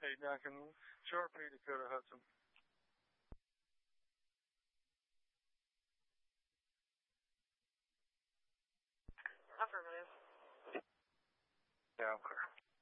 Hey, Duncan. Short for Dakota Hudson. Affirmative. Yeah, okay.